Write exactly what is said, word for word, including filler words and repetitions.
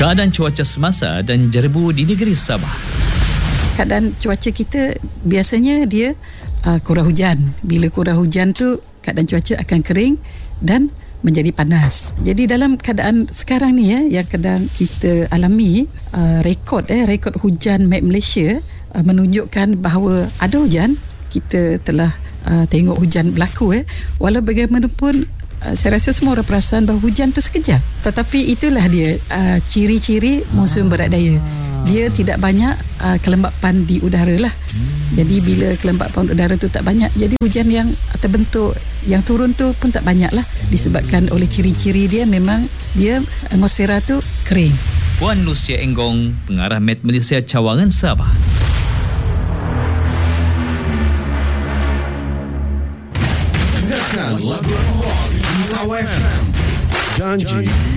Keadaan cuaca semasa dan jerebu di negeri Sabah. Keadaan cuaca kita biasanya dia uh, kurang hujan. Bila kurang hujan tu keadaan cuaca akan kering dan menjadi panas. Jadi dalam keadaan sekarang ni ya, yang kadang kita alami, uh, rekod eh rekod hujan Met Malaysia uh, menunjukkan bahawa ada hujan. Kita telah uh, tengok hujan berlaku eh. Walau bagaimanapun uh, saya rasa semua orang perasan bahawa hujan tu sekejap. Tetapi itulah dia uh, ciri-ciri monsun berat daya. Dia tidak banyak uh, kelembapan di udara lah. Hmm. Jadi bila kelembapan udara tu tak banyak, jadi hujan yang terbentuk, yang turun tu pun tak banyak lah. Disebabkan oleh ciri-ciri dia, memang dia atmosfera tu kering. Puan Lucia Enggong, pengarah Met Malaysia Cawangan Sabah. Dengarkan lagu rock di Lawa F M. Janji